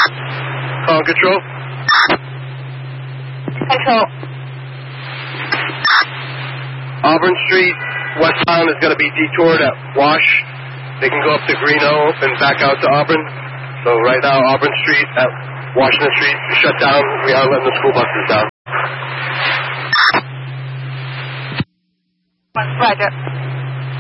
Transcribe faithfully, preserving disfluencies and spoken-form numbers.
Call control. Control. Auburn Street, westbound is going to be detoured at Wash. They can go up to Greeno and back out to Auburn. So right now, Auburn Street at Washington Street is shut down. We are letting the school buses down. Roger.